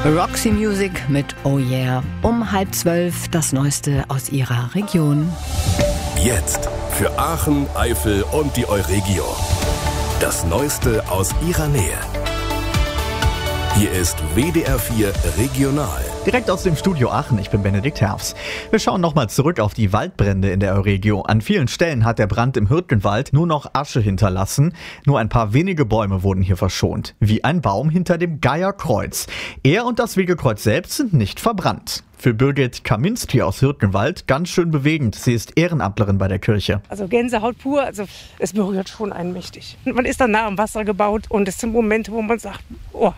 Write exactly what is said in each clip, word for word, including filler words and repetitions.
Roxy Music mit Oh Yeah. Um halb zwölf das Neueste aus ihrer Region. Jetzt für Aachen, Eifel und die Euregio. Das Neueste aus ihrer Nähe. Hier ist W D R vier Regional. Direkt aus dem Studio Aachen, ich bin Benedikt Herfs. Wir schauen nochmal zurück auf die Waldbrände in der Euregio. An vielen Stellen hat der Brand im Hürtgenwald nur noch Asche hinterlassen. Nur ein paar wenige Bäume wurden hier verschont. Wie ein Baum hinter dem Geierkreuz. Er und das Wegekreuz selbst sind nicht verbrannt. Für Birgit Kaminski aus Hürtgenwald ganz schön bewegend. Sie ist Ehrenamtlerin bei der Kirche. Also Gänsehaut pur, also es berührt schon einen mächtig. Man ist dann nah am Wasser gebaut und es sind Momente, wo man sagt, oh,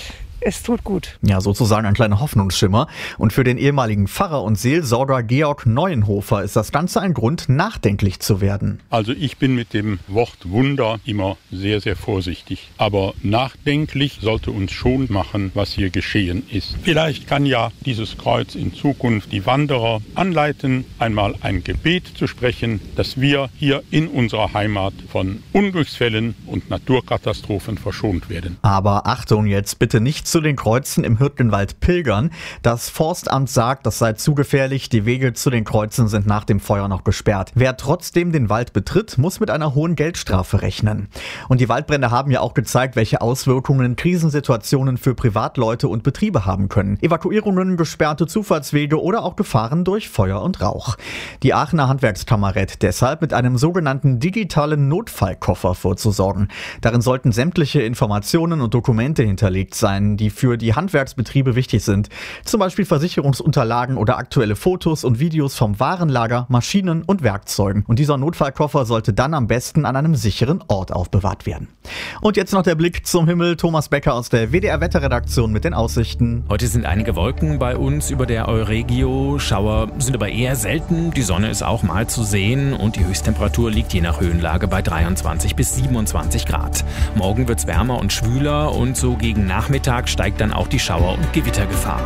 es tut gut. Ja, sozusagen ein kleiner Hoffnungsschimmer. Und für den ehemaligen Pfarrer und Seelsorger Georg Neuenhofer ist das Ganze ein Grund, nachdenklich zu werden. Also ich bin mit dem Wort Wunder immer sehr, sehr vorsichtig. Aber nachdenklich sollte uns schon machen, was hier geschehen ist. Vielleicht kann ja dieses Kreuz in Zukunft die Wanderer anleiten, einmal ein Gebet zu sprechen, dass wir hier in unserer Heimat von Unglücksfällen und Naturkatastrophen verschont werden. Aber Achtung jetzt, bitte nicht zu den Kreuzen im Hürtgenwald pilgern. Das Forstamt sagt, das sei zu gefährlich. Die Wege zu den Kreuzen sind nach dem Feuer noch gesperrt. Wer trotzdem den Wald betritt, muss mit einer hohen Geldstrafe rechnen. Und die Waldbrände haben ja auch gezeigt, welche Auswirkungen Krisensituationen für Privatleute und Betriebe haben können. Evakuierungen, gesperrte Zufahrtswege oder auch Gefahren durch Feuer und Rauch. Die Aachener Handwerkskammer rät deshalb, mit einem sogenannten digitalen Notfallkoffer vorzusorgen. Darin sollten sämtliche Informationen und Dokumente hinterlegt sein, die für die Handwerksbetriebe wichtig sind. Zum Beispiel Versicherungsunterlagen oder aktuelle Fotos und Videos vom Warenlager, Maschinen und Werkzeugen. Und dieser Notfallkoffer sollte dann am besten an einem sicheren Ort aufbewahrt werden. Und jetzt noch der Blick zum Himmel. Thomas Becker aus der W D R-Wetterredaktion mit den Aussichten. Heute sind einige Wolken bei uns über der Euregio. Schauer sind aber eher selten. Die Sonne ist auch mal zu sehen und die Höchsttemperatur liegt je nach Höhenlage bei dreiundzwanzig bis siebenundzwanzig Grad. Morgen wird's wärmer und schwüler und so gegen Nachmittag steigt dann auch die Schauer- und Gewittergefahr.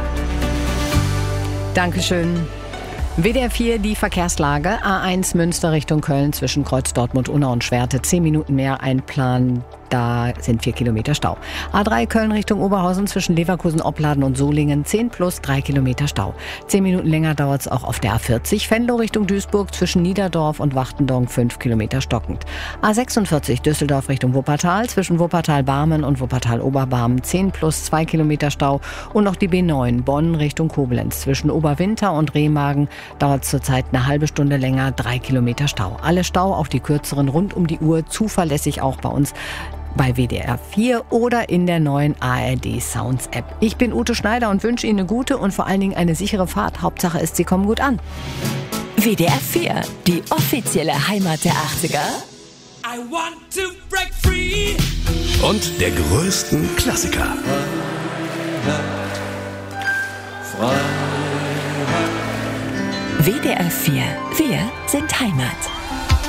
Dankeschön. W D R vier, die Verkehrslage. A eins Münster Richtung Köln zwischen Kreuz Dortmund, Unna und Schwerte. Zehn Minuten mehr einplanen. Da sind vier Kilometer Stau. A drei Köln Richtung Oberhausen zwischen Leverkusen, Opladen und Solingen. zehn plus drei Kilometer Stau. Zehn Minuten länger dauert es auch auf der A vierzig. Venlo Richtung Duisburg zwischen Niederdorf und Wachtendorf. fünf Kilometer stockend. A sechsundvierzig Düsseldorf Richtung Wuppertal zwischen Wuppertal-Barmen und Wuppertal-Oberbarmen. zehn plus zwei Kilometer Stau. Und noch die B neun Bonn Richtung Koblenz zwischen Oberwinter und Remagen. Dauert zurzeit eine halbe Stunde länger. drei Kilometer Stau. Alle Stau, auch die kürzeren, rund um die Uhr, zuverlässig auch bei uns bei W D R vier oder in der neuen A R D Sounds App. Ich bin Ute Schneider und wünsche Ihnen eine gute und vor allen Dingen eine sichere Fahrt. Hauptsache ist, Sie kommen gut an. W D R vier, die offizielle Heimat der achtziger. I want to break free. Und der größten Klassiker. W D R vier, wir sind Heimat.